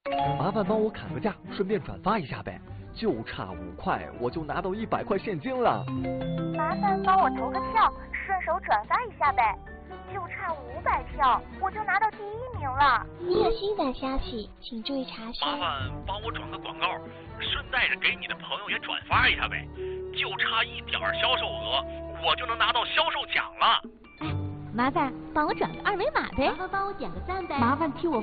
麻烦帮我砍个价，顺便转发一下呗，就差5块，我就拿到100块现金了。 麻烦帮我投个票，顺手转发一下呗，就差500票，我就拿到第1名了。 你有新版消息，请注意查询。 麻烦帮我转个广告，顺带着给你的朋友也转发一下呗，就差1点销售额，我就能拿到销售奖了。 麻烦帮我转个2维码呗。 麻烦帮我点个赞呗。 麻烦替我